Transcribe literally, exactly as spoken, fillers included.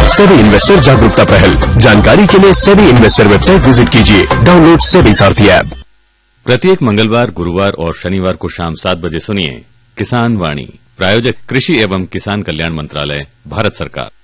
SEBI investor जागरूकता पहल। जानकारी के लिए सेबी इन्वेस्टर वेबसाइट विजिट कीजिए। डाउनलोड सेबी सारथी ऐप। प्रत्येक मंगलवार, गुरुवार और शनिवार को शाम सात बजे सुनिए किसान वाणी। प्रायोजक कृषि एवं किसान कल्याण मंत्रालय, भारत सरकार।